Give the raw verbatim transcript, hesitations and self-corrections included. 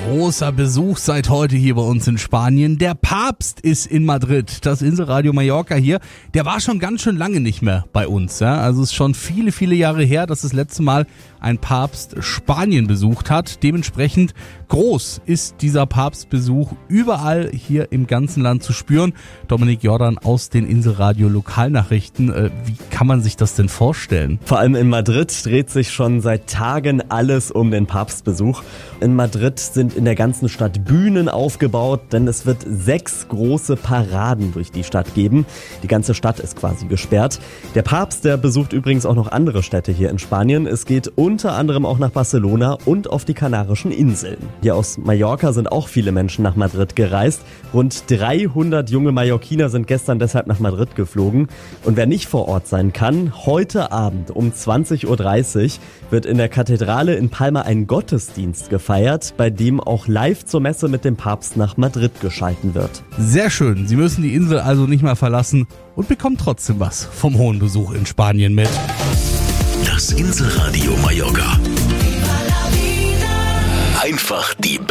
großer Besuch seit heute hier bei uns in Spanien. Der Papst ist in Madrid. Das Inselradio Mallorca hier, der war schon ganz schön lange nicht mehr bei uns. Ja? Also es ist schon viele, viele Jahre her, dass das letzte Mal ein Papst Spanien besucht hat. Dementsprechend groß ist dieser Papstbesuch überall hier im ganzen Land zu spüren. Dominik Jordan aus den Inselradio Lokalnachrichten. Äh, wie kann man sich das denn vorstellen? Vor allem in Madrid dreht sich schon seit Tagen alles um den Papstbesuch. In Madrid sind in der ganzen Stadt Bühnen aufgebaut, denn es wird sechs große Paraden durch die Stadt geben. Die ganze Stadt ist quasi gesperrt. Der Papst, der besucht übrigens auch noch andere Städte hier in Spanien. Es geht unter anderem auch nach Barcelona und auf die Kanarischen Inseln. Hier aus Mallorca sind auch viele Menschen nach Madrid gereist. Rund dreihundert junge Mallorquiner sind gestern deshalb nach Madrid geflogen. Und wer nicht vor Ort sein kann, heute Abend um zwanzig Uhr dreißig wird in der Kathedrale in Palma ein Gottesdienst gefeiert, bei dem auch live zur Messe mit dem Papst nach Madrid geschalten wird. Sehr schön. Sie müssen die Insel also nicht mehr verlassen und bekommen trotzdem was vom hohen Besuch in Spanien mit. Das Inselradio Mallorca. Einfach die